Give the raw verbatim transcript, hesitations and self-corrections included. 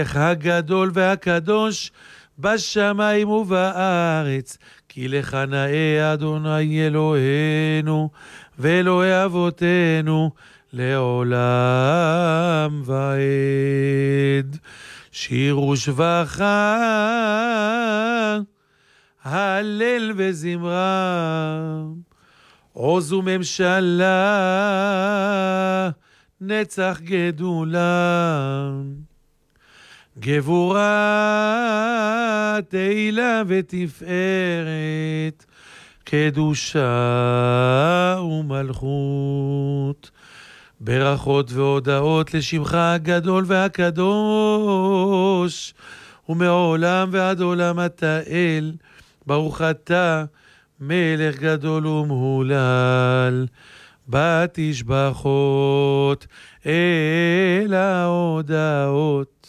הגדול והקדוש בשמיים ובארץ, כי לך נאה אדוני אלוהינו ואלוהי אבותינו לעולם ועד. שירו שבחה, הלל וזמרה, עוז וממשלה, נצח גדולה, גבורה תהילה ותפארת, קדושה ומלכות. ברכות והודאות לשמך הגדול והקדוש, ומעולם ועד עולם אתה אל. ברוך אתה מלך גדול ומהולל, בתשבחות אל ההודאות.